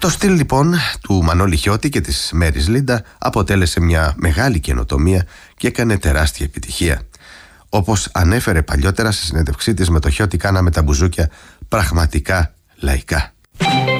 Το στυλ λοιπόν του Μανώλη Χιώτη και της Μέρης Λίντα αποτέλεσε μια μεγάλη καινοτομία και έκανε τεράστια επιτυχία. Όπως ανέφερε παλιότερα σε συνέντευξή της με το Χιώτη, κάναμε τα μπουζούκια πραγματικά λαϊκά.